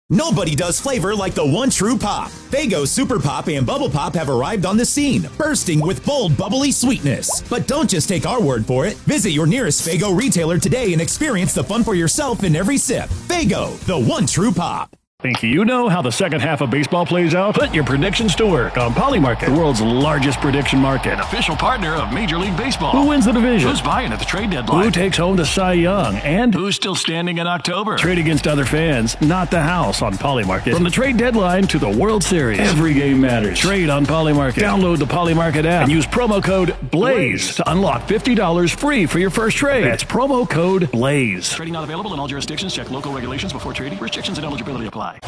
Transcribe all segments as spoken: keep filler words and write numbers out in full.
Nobody does flavor like the one true pop. Faygo Super Pop and Bubble Pop have arrived on the scene, bursting with bold, bubbly sweetness. But don't just take our word for it. Visit your nearest Faygo retailer today and experience the fun for yourself in every sip. Faygo, the one true pop. Think you know how the second half of baseball plays out? Put your predictions to work on Polymarket, the world's largest prediction market. An official partner of Major League Baseball. Who wins the division? Who's buying at the trade deadline? Who takes home the Cy Young? And who's still standing in October? Trade against other fans, not the house on Polymarket. From the trade deadline to the World Series, every game matters. Trade on Polymarket. Download the Polymarket app and use promo code BLAZE to unlock fifty dollars free for your first trade. That's promo code BLAZE. Trading not available in all jurisdictions. Check local regulations before trading. Restrictions and eligibility apply.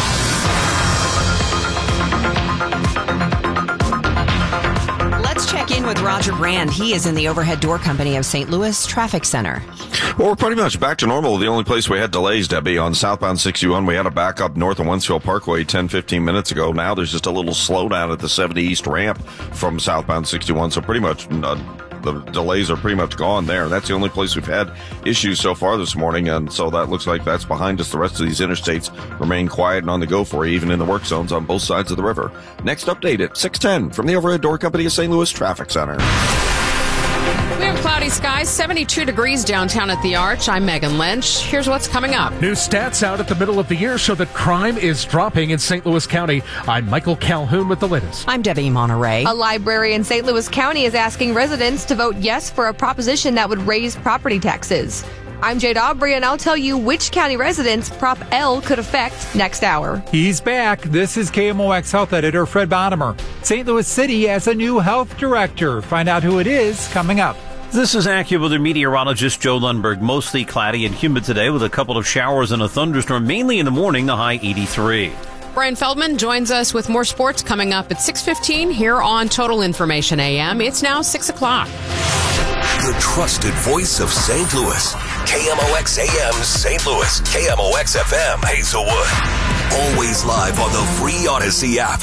Let's check in with Roger Brand. He is in the Overhead Door Company of Saint Louis Traffic Center. Well, we're pretty much back to normal. The only place we had delays, Debbie, on southbound sixty-one, we had a backup north of Wensfield Parkway ten, fifteen minutes ago. Now there's just a little slowdown at the seventy East ramp from southbound sixty-one, so pretty much uh, the delays are pretty much gone there. That's the only place we've had issues so far this morning, and so that looks like that's behind us. The rest of these interstates remain quiet and on the go for you, even in the work zones on both sides of the river. Next update at six ten from the Overhead Door Company of Saint Louis Traffic Center. We have cloudy skies, seventy-two degrees downtown at the Arch. I'm Megan Lynch. Here's what's coming up. New stats out at the middle of the year show that crime is dropping in Saint Louis County. I'm Michael Calhoun with the latest. I'm Debbie Monterey. A library in Saint Louis County is asking residents to vote yes for a proposition that would raise property taxes. I'm Jade Aubrey, and I'll tell you which county residents Prop L could affect next hour. He's back. This is K M O X Health Editor Fred Bottomer. Saint Louis City has a new health director. Find out who it is coming up. This is AccuWeather meteorologist Joe Lundberg. Mostly cloudy and humid today with a couple of showers and a thunderstorm, mainly in the morning, the high eighty-three. Brian Feldman joins us with more sports coming up at six fifteen here on Total Information A M. It's now six o'clock. The trusted voice of Saint Louis. K M O X A M Saint Louis. K M O X F M Hazelwood. Always live on the free Odyssey app.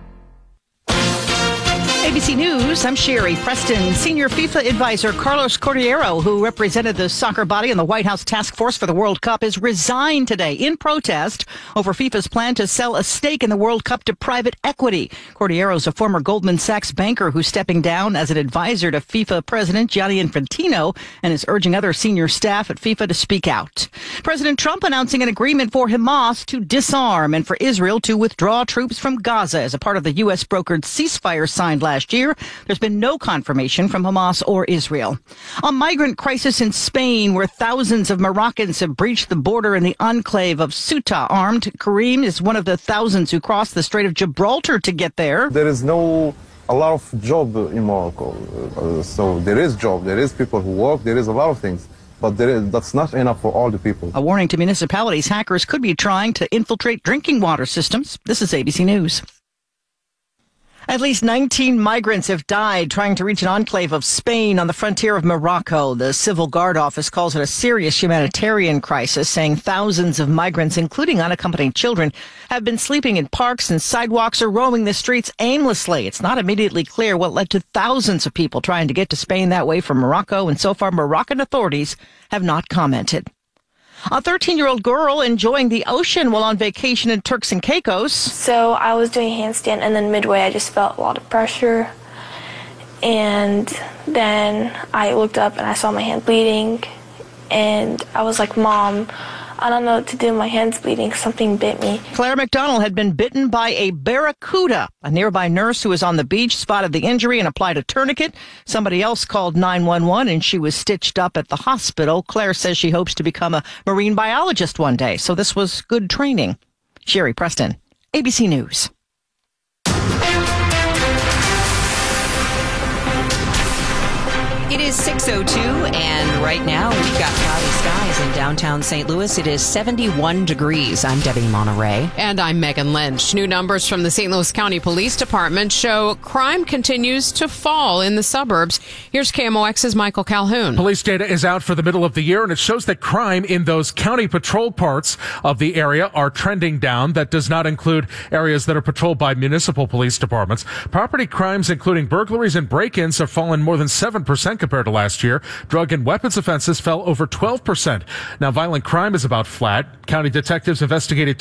A B C News, I'm Sherry Preston. Senior FIFA advisor Carlos Cordeiro, who represented the soccer body in the White House task force for the World Cup, is resigned today in protest over FIFA's plan to sell a stake in the World Cup to private equity. Cordeiro is a former Goldman Sachs banker who's stepping down as an advisor to FIFA President Gianni Infantino and is urging other senior staff at FIFA to speak out. President Trump announcing an agreement for Hamas to disarm and for Israel to withdraw troops from Gaza as a part of the U S brokered ceasefire signed last Last year. There's been no confirmation from Hamas or Israel. A migrant crisis in Spain where thousands of Moroccans have breached the border in the enclave of Ceuta. Armed Karim is one of the thousands who crossed the Strait of Gibraltar to get there. There is no a lot of job in Morocco. Uh, so there is job, there is people who work, there is a lot of things. But there is, that's not enough for all the people. A warning to municipalities. Hackers could be trying to infiltrate drinking water systems. This is A B C News. At least nineteen migrants have died trying to reach an enclave of Spain on the frontier of Morocco. The Civil Guard office calls it a serious humanitarian crisis, saying thousands of migrants, including unaccompanied children, have been sleeping in parks and sidewalks or roaming the streets aimlessly. It's not immediately clear what led to thousands of people trying to get to Spain that way from Morocco, and so far Moroccan authorities have not commented. A thirteen-year-old girl enjoying the ocean while on vacation in Turks and Caicos. So I was doing a handstand, and then midway I just felt a lot of pressure. And then I looked up and I saw my hand bleeding. And I was like, Mom, I don't know what to do. My hand's bleeding. Something bit me. Claire McDonald had been bitten by a barracuda. A nearby nurse who was on the beach spotted the injury and applied a tourniquet. Somebody else called nine one one and she was stitched up at the hospital. Claire says she hopes to become a marine biologist one day. So this was good training. Sherry Preston, A B C News. It is six oh two, and right now we've got cloudy skies in downtown Saint Louis. It is seventy-one degrees. I'm Debbie Monterey. And I'm Megan Lynch. New numbers from the Saint Louis County Police Department show crime continues to fall in the suburbs. Here's K M O X's Michael Calhoun. Police data is out for the middle of the year, and it shows that crime in those county patrol parts of the area are trending down. That does not include areas that are patrolled by municipal police departments. Property crimes, including burglaries and break-ins, have fallen more than seven percent compared to last year. Drug and weapons offenses fell over twelve percent. Now, violent crime is about flat. County detectives investigated